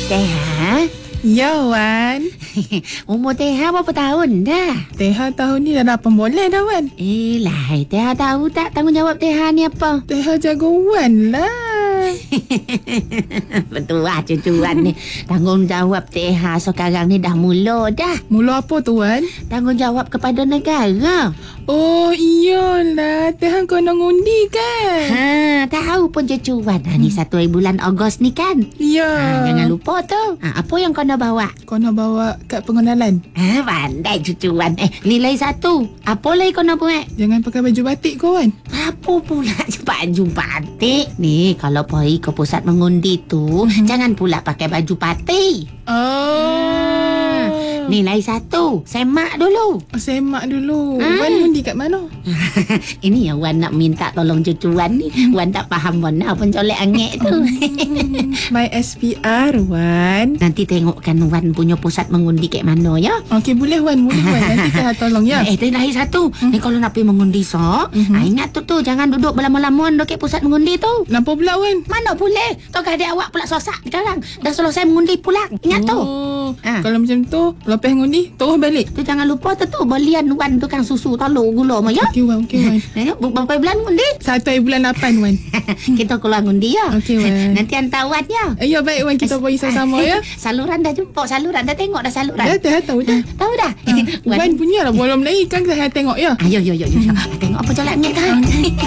Teha? Ya, Wan. Umur Teha berapa tahun dah? Teha tahun ni dah 8 bulan dah, Wan. Lah, Teha tahu tak tanggungjawab Teha ni apa? Teha jaga Wan lah. Betul lah cucuan ni. Tanggungjawab Teha sekarang ni dah mula dah. Mula apa tu, Wan? Tanggungjawab kepada negara. Oh, iyalah. Teha kena ngundi kan? Tahu pun cucuan. Ni 1 bulan Ogos ni kan? Ya. Jangan lupa tu. Apa yang kau nak bawa? Kena bawa kad pengenalan. Pandai cucuan. Nilai 1. Apa lagi kau nak buat? Jangan pakai baju batik kau, Wan. Apa pula baju batik? Ni kalau pergi ke pusat mengundi tu, jangan pula pakai baju batik. Nilai 1. Semak dulu. Semak dulu. Wan undi kat mana? Ini yang Wan nak minta tolong cucuan ni. Wan tak faham mana pencolek angin tu. My SPR, Wan. Nanti tengokkan Wan punya pusat mengundi kat mana ya. Okey, boleh Wan. Boleh Wan. Nanti Teha tolong ya. Nilai 1. Ni kalau nak pergi mengundi ingat tu jangan duduk berlama-lama dekat pusat mengundi tu. Kenapa pula, Wan? Mana boleh. Togah adik awak pula sosak sekarang. Dah selesai mengundi pulang. Ingat tu. Kalau macam tu, lepas ngundi, terus balik. Tu jangan lupa tu belian Wan tukang susu telur gula mah ya. Okey, Wan. Okey, Wan. Berapa bulan ngundi? 1 bulan 8, Wan. Kita keluar ngundi ya. Okey, Wan. Nanti hantar Wan ya. Ya, baik, Wan. Kita pergi sama-sama ya. Saluran dah jumpa. Saluran dah tengok dah saluran. Dah, Teha tahu dah. Tahu dah. Wan punya lah. Belum lagi kan Teha tengok ya. Yo. Tengok apa jalan angin kan.